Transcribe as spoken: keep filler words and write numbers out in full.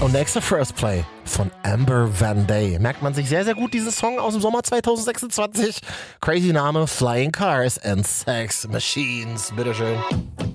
Und nächster First Play von Amber Van Day. Merkt man sich sehr, sehr gut diesen Song aus dem Sommer zwanzig sechsundzwanzig. Crazy Name, Flying Cars and Sex Machines. Bitteschön.